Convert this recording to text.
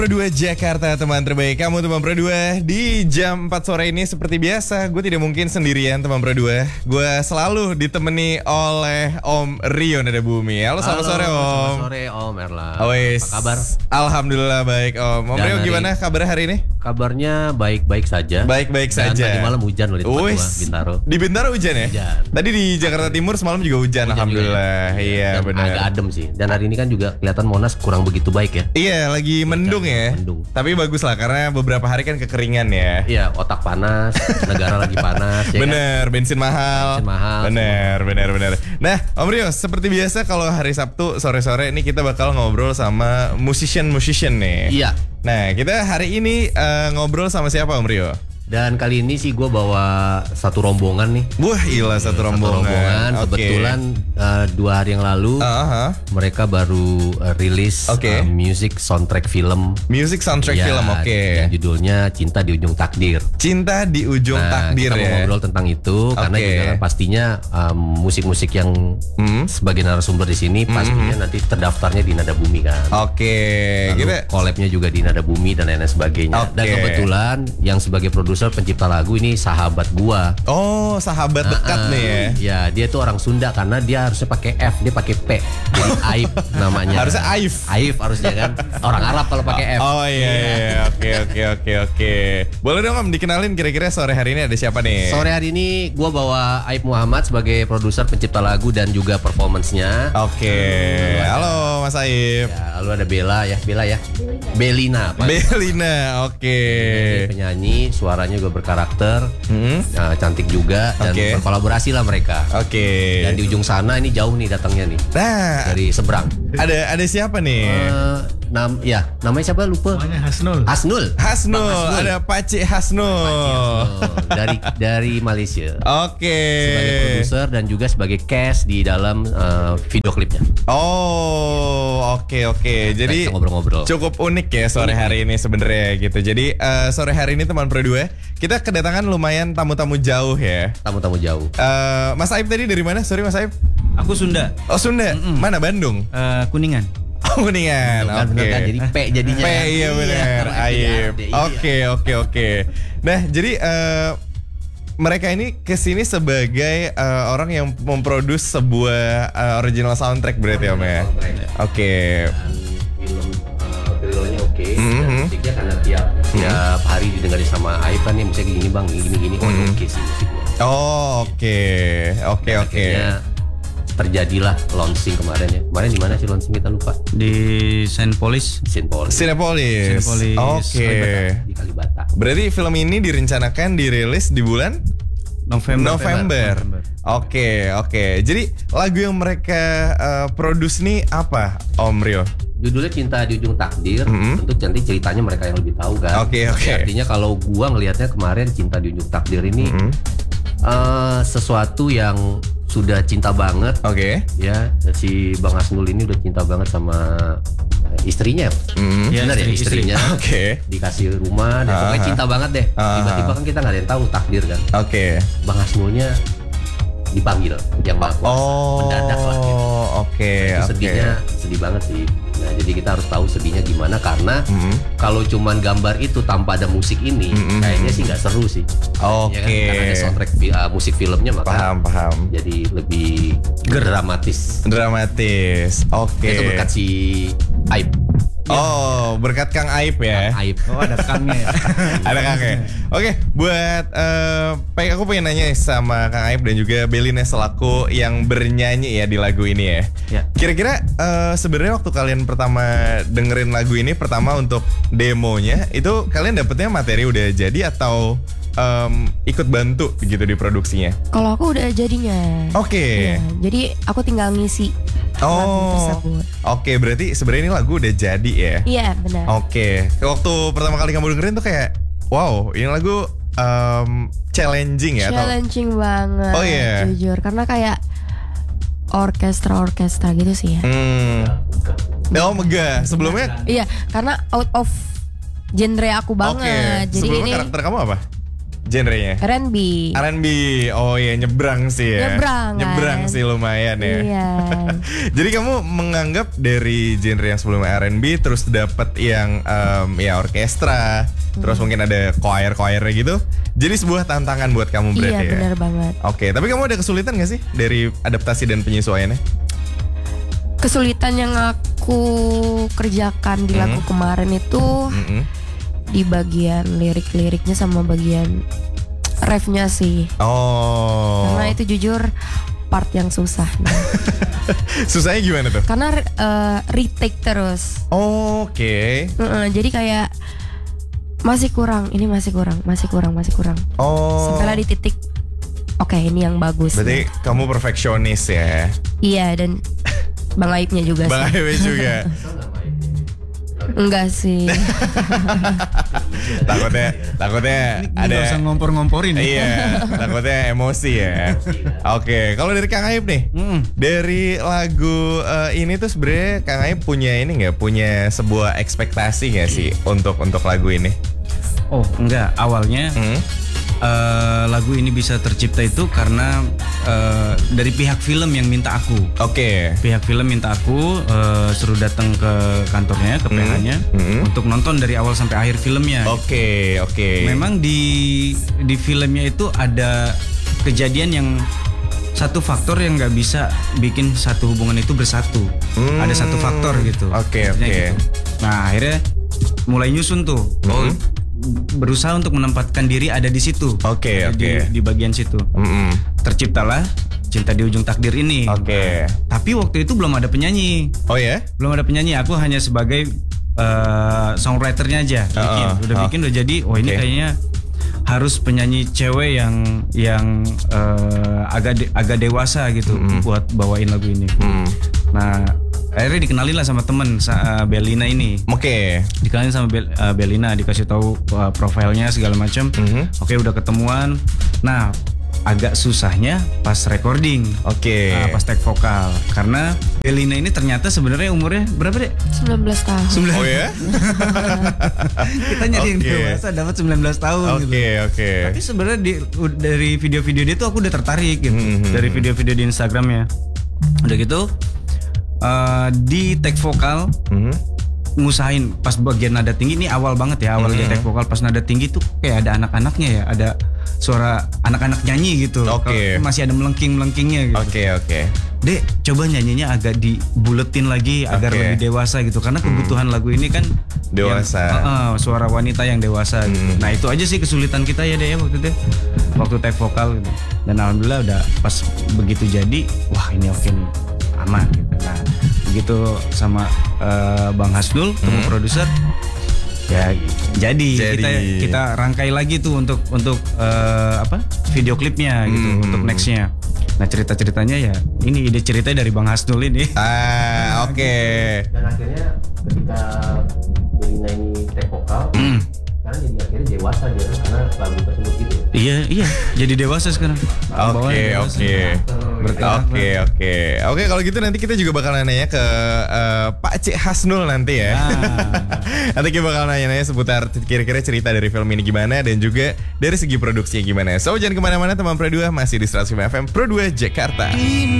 Pro 2 Jakarta, teman terbaik kamu teman Pro 2. Di jam 4 sore ini seperti biasa, gue tidak mungkin sendirian teman Pro 2. Gue selalu ditemani oleh Om Rio Nada Bumi. Halo, selamat sore Om. Selamat sore Om Erla. Apa kabar? Alhamdulillah baik Om. Om Rio gimana kabarnya hari ini? Kabarnya baik-baik saja. Baik-baik saja. Tadi malam hujan loh di tempat gua, Bintaro. Di Bintaro hujan ya? Hujan. Tadi di Jakarta Timur semalam juga hujan alhamdulillah. Iya benar. Agak adem sih. Dan hari ini kan juga kelihatan Monas kurang begitu baik ya. Iya, lagi mendung ya. Mendung. Tapi bagus lah karena beberapa hari kan kekeringan ya. Iya, otak panas, negara lagi panas. Ya Bener, kan? bensin mahal. Bener. Nah, Om Rio, seperti biasa kalau hari Sabtu sore-sore ini kita bakal ngobrol sama musician nih. Iya. Nah, kita hari ini ngobrol sama siapa Om Rio? Dan kali ini sih gue bawa satu rombongan nih. Wah, gila satu rombongan. Kebetulan 2 hari yang lalu mereka baru rilis music soundtrack film. Music soundtrack film, Yang judulnya Cinta di Ujung Takdir. Cinta di Ujung Takdir kita ya. Mau ngobrol tentang itu karena juga kan pastinya musik-musik yang sebagai narasumber di sini pastinya nanti terdaftarnya di Nada Bumi kan. Lalu collabnya juga di Nada Bumi dan lain-lain sebagainya. Dan kebetulan yang sebagai produser pencipta lagu ini sahabat gua. Oh, sahabat dekat nih ya. Ya, dia tuh orang Sunda karena dia harusnya pakai F, dia pakai P. Jadi Aif namanya. Harusnya Aif. Aif harusnya kan. Orang Arab kalau pakai F. Oh iya. Oke. Boleh dong Om dikenalin kira-kira sore hari ini ada siapa nih? Sore hari ini gua bawa Aif Muhammad sebagai produser pencipta lagu dan juga performance-nya. Halo Mas Aif. Ya, lalu ada Bella ya. Belina. Oke. Penyanyi, suaranya juga berkarakter, cantik juga dan berkolaborasi lah mereka. Dan di ujung sana ini jauh nih datangnya nih. Nah, dari seberang. Ada siapa nih? Namanya siapa lupa? Namanya Hasnul. Ada Paci Hasnul. Dari Malaysia. Sebagai produser dan juga sebagai cast di dalam video klipnya. Oke. Jadi ngobrol-ngobrol. Cukup unik ya sore hari ini sebenarnya gitu. Jadi sore hari ini teman Pro 2 kita kedatangan lumayan tamu-tamu jauh ya. Tamu-tamu jauh. Mas Aib tadi dari mana? Sorry Mas Aib. Aku Sunda. Oh Sunda. Mana Bandung? Kuningan. Kuningan. Oke. Jadi P jadinya. P iya benar. Aib. Oke. Nah jadi mereka ini kesini sebagai orang yang memproduce sebuah original soundtrack berarti Om ya. Oke. Film trailernya musiknya karena tiap hari didengarin sama Aib kan nih musiknya gini bang, gini. Oke sih musiknya. Oke. Terjadilah launching kemarin ya. Kemarin di mana sih launching kita lupa? Di Cinepolis. Oke. Di Kalibata. Berarti film ini direncanakan dirilis di bulan November. Oke. Jadi lagu yang mereka produce nih apa Om Rio? Judulnya Cinta di Ujung Takdir. Tentu nanti ceritanya mereka yang lebih tahu kan. Oke. Artinya kalau gua ngelihatnya kemarin Cinta di Ujung Takdir ini sesuatu yang sudah cinta banget. Ya, si Bang Hasnul ini udah cinta banget sama istrinya. Benar ya istrinya. Dikasih rumah dan pokoknya cinta banget deh. Tiba-tiba kan kita nggak ada yang tahu takdir kan. Bang Hasnulnya dipanggil yang Maha Kuasa. Mendadak lah gitu. Sedihnya sedih banget sih. Nah, jadi kita harus tahu sedihnya gimana karena kalau cuman gambar itu tanpa ada musik ini kayaknya sih nggak seru sih. Ya kan? Karena ada soundtrack musik filmnya maka paham. jadi lebih dramatis. Itu berkat si Aib. Berkat Kang Aib ya. Aib. Ada Kangnya. Ada Kangnya. Oke, buat aku pengen nanya sama Kang Aib dan juga Belina selaku yang bernyanyi ya di lagu ini ya. Kira-kira sebenarnya waktu kalian pertama dengerin lagu ini pertama untuk demonya itu kalian dapetnya materi udah jadi atau ikut bantu gitu di produksinya? Kalau aku udah jadinya. Ya, jadi aku tinggal ngisi lagu tersebut. Berarti sebenarnya ini lagu udah jadi ya? Iya benar. Waktu pertama kali kamu dengerin tuh kayak wow ini lagu challenging ya? Challenging banget. Jujur karena kayak orkestra gitu sih ya. Megah sebelumnya? Iya karena out of genre aku banget. Jadi sebelumnya ini karakter kamu apa? genrenya? R&B. R&B. Oh iya, nyebrang sih ya. Nyebrang sih lumayan ya. Iya. Jadi kamu menganggap dari genre yang sebelumnya R&B terus dapat yang ya orkestra, terus mungkin ada choir-choirnya gitu. Jadi sebuah tantangan buat kamu berarti ya. Iya, benar banget. Oke, tapi kamu ada kesulitan gak sih dari adaptasi dan penyesuaiannya? Kesulitan yang aku kerjakan di lagu kemarin itu di bagian lirik-liriknya sama bagian refnya sih. Oh. Karena itu jujur part yang susah. Susahnya gimana tuh? Karena retake terus. Oke. Jadi kayak masih kurang, ini masih kurang. Oh. Sampailah di titik oke, ini yang bagus. Berarti kamu perfeksionis ya? Iya, dan Bang Aibnya juga Bang Aibnya juga. Enggak sih. takutnya Ini ada gak usah ngompor-ngomporin. Iya, takutnya emosi ya. Oke, kalau dari Kang Aib nih, dari lagu ini tuh sebenarnya Kang Aib punya ini nggak, punya sebuah ekspektasi nggak sih untuk lagu ini? Oh enggak, awalnya lagu ini bisa tercipta itu karena dari pihak film yang minta aku. Oke. Pihak film minta aku suruh datang ke kantornya, ke PH-nya untuk nonton dari awal sampai akhir filmnya. Oke. Memang di filmnya itu ada kejadian yang satu faktor yang nggak bisa bikin satu hubungan itu bersatu. Ada satu faktor gitu. Oke. Gitu. Nah akhirnya mulai nyusun tuh. Berusaha untuk menempatkan diri ada di situ. Oke. Di bagian situ. Terciptalah Cinta di Ujung Takdir ini. Oke. Tapi waktu itu belum ada penyanyi. Oh ya? Belum ada penyanyi. Aku hanya sebagai songwriternya aja. Bikin udah jadi. Oh ini kayaknya harus penyanyi cewek yang agak dewasa gitu buat bawain lagu ini. Nah akhirnya dikenalin lah sama temen Belina ini. Oke. Dikenalin sama Belina, dikasih tahu profilnya segala macam. Oke, udah ketemuan. Nah, agak susahnya pas recording. Oke. Pas take vokal. Karena Belina ini ternyata sebenarnya umurnya berapa deh? 19 tahun. Oh ya? Kita nyari yang dewasa dapat 19 tahun gitu. Oke. Tapi sebenarnya dari video-video dia tuh aku udah tertarik gitu. Dari video-video di Instagramnya. Udah gitu di take vokal ngusahain pas bagian nada tinggi, ini awal banget ya, awal dia take vokal pas nada tinggi tuh kayak ada anak-anaknya ya, ada suara anak-anak nyanyi gitu. Masih ada melengking-melengkingnya gitu. Oke. Dek, coba nyanyinya agak dibuletin lagi agar lebih dewasa gitu, karena kebutuhan lagu ini kan dewasa. Suara wanita yang dewasa gitu. Nah itu aja sih kesulitan kita ya deh waktu take vokal gitu. Dan alhamdulillah udah pas begitu jadi, wah ini oke nih, aman gitu. Nah begitu sama Bang Hasnul, produser, ya jadi kita rangkai lagi tuh untuk video klipnya gitu, untuk nextnya. Nah cerita-ceritanya ya ini ide ceritanya dari Bang Hasnul ini. Oke. Dan akhirnya ketika Belina ini take vokal, sekarang jadi akhirnya dewasa dia karena lagu tersebut gitu. Iya, jadi dewasa sekarang. Oke, kalau gitu nanti kita juga bakal nanya ke Pak Cik Hasnul nanti ya. Nanti kita bakal nanya seputar kira-kira cerita dari film ini gimana dan juga dari segi produksinya gimana. So jangan kemana-mana teman Pro 2, masih di 105 FM Pro 2 Jakarta.